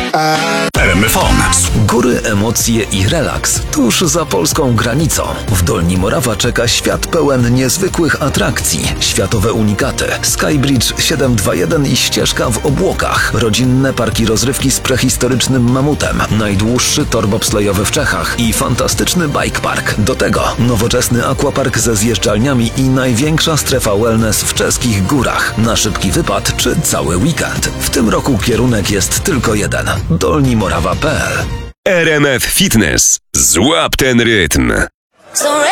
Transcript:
RMFON. Góry, emocje i relaks tuż za polską granicą. W Dolni Morawa czeka świat pełen niezwykłych atrakcji. Światowe unikaty, Skybridge 721 i ścieżka w obłokach. Rodzinne parki rozrywki z prehistorycznym mamutem. Najdłuższy tor bobslejowy w Czechach i fantastyczny bike park. Do tego nowoczesny aquapark ze zjeżdżalniami i największa strefa wellness w czeskich górach. Na szybki wypad czy cały weekend. W tym roku kierunek jest tylko jeden. dolnimorawa.pl. RMF Fitness. Złap ten rytm.